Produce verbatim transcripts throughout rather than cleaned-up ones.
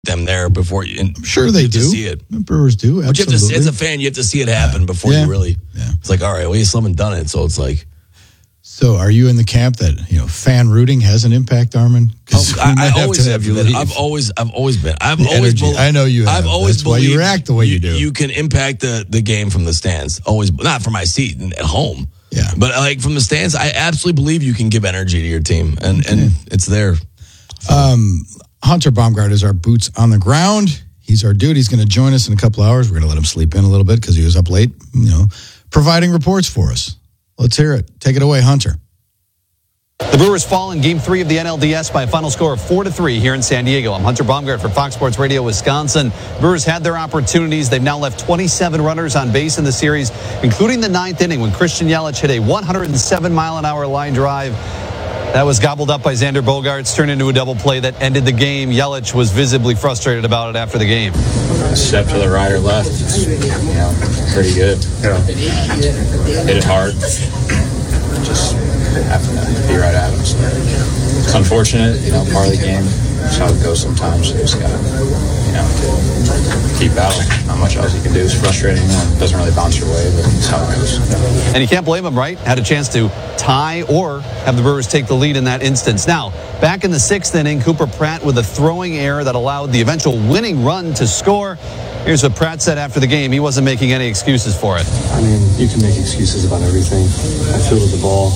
them there before you. And I'm sure they you do. See it. The Brewers do. Absolutely. But you have to, as a fan, you have to see it happen before yeah. you really. Yeah. It's like, all right, well, you still haven't done it, so it's like. So, are you in the camp that you know fan rooting has an impact, Armin? Oh, I, I always have, have been. I've always, I've always been. I've the always. Be- I know you. Have. I've always. That's why you react the way you, you do. You can impact the the game from the stands. Always, not from my seat at home. Yeah. But like from the stands, I absolutely believe you can give energy to your team, and okay. and it's there. So. Um, Hunter Baumgart is our boots on the ground. He's our dude. He's going to join us in a couple hours. We're going to let him sleep in a little bit because he was up late, you know, providing reports for us. Let's hear it. Take it away, Hunter. The Brewers fall in Game Three of the N L D S by a final score of four to three here in San Diego. I'm Hunter Baumgart for Fox Sports Radio Wisconsin. Brewers had their opportunities. They've now left twenty-seven runners on base in the series, including the ninth inning when Christian Yelich hit a one hundred seven mile an hour line drive. That was gobbled up by Xander Bogaerts, turned into a double play that ended the game. Yelich was visibly frustrated about it after the game. Step to the right or left, it's, you know, pretty good. Yeah. Hit it hard. Just happened to be right at him. So it's unfortunate, you know, part of the game. That's how it goes sometimes. You just gotta, you know, keep battling. Not much else you can do. It's frustrating. It doesn't really bounce your way, but that's how it goes. And you can't blame him, right? Had a chance to tie or have the Brewers take the lead in that instance. Now, back in the sixth inning, Cooper Pratt with a throwing error that allowed the eventual winning run to score. Here's what Pratt said after the game. He wasn't making any excuses for it. I mean, you can make excuses about everything. I fielded the ball,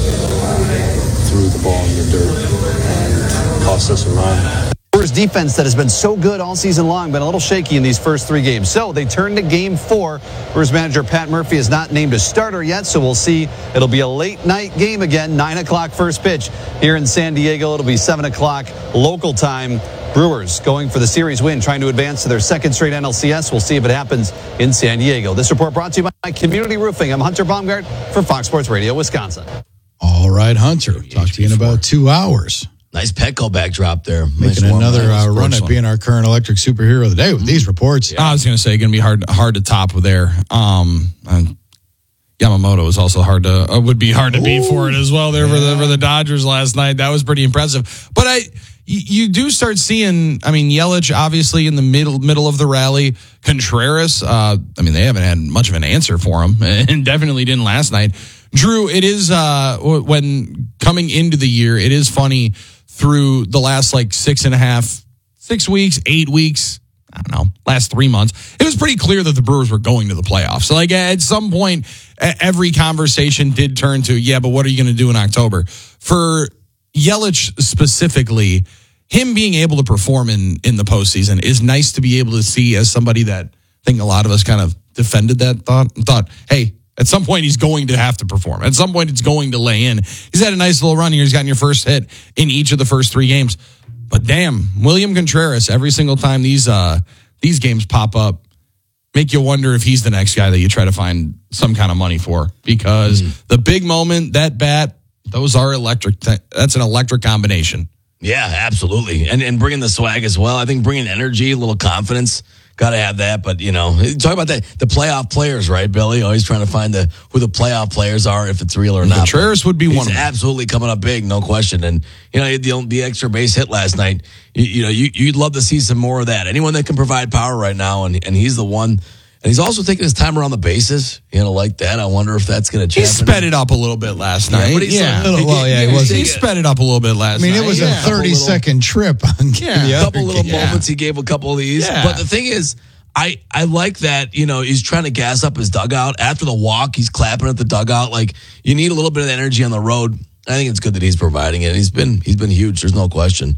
uh, threw the ball in the dirt, and cost us a run. Brewers defense that has been so good all season long, been a little shaky in these first three games. So they turn to game four. Brewers manager Pat Murphy is not named a starter yet, so we'll see. It'll be a late night game again, nine o'clock first pitch here in San Diego. It'll be seven o'clock local time. Brewers going for the series win, trying to advance to their second straight N L C S. We'll see if it happens in San Diego. This report brought to you by Community Roofing. I'm Hunter Baumgart for Fox Sports Radio Wisconsin. All right, Hunter. Talk to you in about two hours. Nice Petco backdrop there. Making nice another uh, run at being our current electric superhero of the day with these reports. Yeah. I was going to say, going to be hard hard to top with there. Um, and Yamamoto was also hard to uh, would be hard to Ooh, beat for it as well there yeah. for the for the Dodgers last night. That was pretty impressive. But I, you do start seeing. I mean, Yelich obviously in the middle middle of the rally. Contreras. Uh, I mean, they haven't had much of an answer for him, and definitely didn't last night. Drew, it is uh, when coming into the year, it is funny. Through the last like six and a half, six weeks, eight weeks, I don't know, last three months, it was pretty clear that the Brewers were going to the playoffs. So like at some point, every conversation did turn to, yeah, but what are you going to do in October? For Yelich specifically, him being able to perform in, in the postseason is nice to be able to see as somebody that I think a lot of us kind of defended that thought and thought, hey, at some point, he's going to have to perform. At some point, it's going to lay in. He's had a nice little run here. He's gotten your first hit in each of the first three games. But damn, William Contreras, every single time these uh, these games pop up, make you wonder if he's the next guy that you try to find some kind of money for. Because mm. the big moment, that bat, those are electric. That's an electric combination. Yeah, absolutely. And and bringing the swag as well. I think bringing energy, a little confidence. Got to have that, but, you know, talk about that, the playoff players, right, Billy? Always trying to find the who the playoff players are, if it's real or not. Contreras would be one of them. Absolutely coming up big, no question. And, you know, the, the extra base hit last night, you, you know, you, you'd love to see some more of that. Anyone that can provide power right now, and, and he's the one. And he's also taking his time around the bases, you know, like that. I wonder if that's going to change. He sped it up a little bit last night. Yeah, but he's yeah. a little, well, yeah, he, was, he, he sped it up a little bit last night. I mean, it was yeah. a thirty-second trip. On yeah, a couple little yeah. moments. He gave a couple of these. Yeah. But the thing is, I, I like that, you know, he's trying to gas up his dugout. After the walk, he's clapping at the dugout. Like, you need a little bit of energy on the road. I think it's good that he's providing it. He's been he's been huge. There's no question.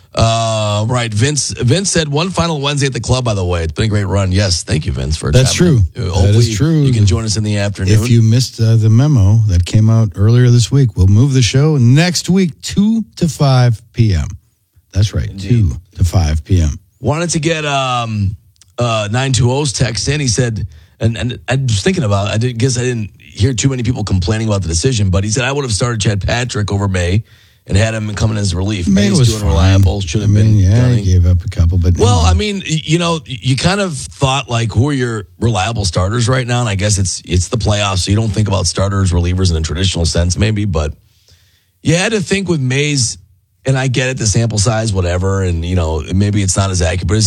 Uh, right. Vince Vince said one final Wednesday at the club, by the way. It's been a great run. Yes. Thank you, Vince, for That's true. Hopefully that is true. You can join us in the afternoon. If you missed uh, the memo that came out earlier this week, we'll move the show next week, two to five p.m. That's right. Indeed. two to five p.m. Wanted to get um, uh, nine two oh's text in. He said, and, and I was thinking about it. I did, guess I didn't hear too many people complaining about the decision, but he said, I would have started Chad Patrick over May and had him coming as relief. May May's was doing fine. reliable. Should have I mean, been. Yeah, gunning. he gave up a couple, but well, no. I mean, you know, you kind of thought like, who are your reliable starters right now? And I guess it's it's the playoffs, so you don't think about starters, relievers in a traditional sense, maybe. But you had to think with Mays and I get it, the sample size, whatever, and you know maybe it's not as accurate, but